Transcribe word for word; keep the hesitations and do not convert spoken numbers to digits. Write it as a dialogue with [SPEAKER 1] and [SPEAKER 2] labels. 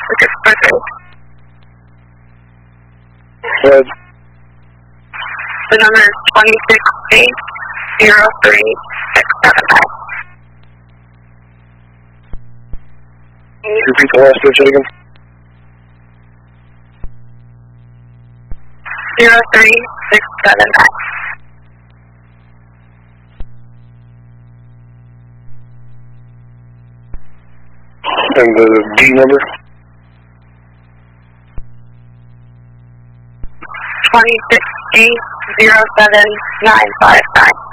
[SPEAKER 1] six four three.
[SPEAKER 2] Good.
[SPEAKER 1] The number is twenty-six eight zero three six seven nine.
[SPEAKER 2] Can you repeat the last digit again?
[SPEAKER 1] Zero three six seven nine.
[SPEAKER 2] And the B number?
[SPEAKER 1] Twenty six eight zero seven nine five nine.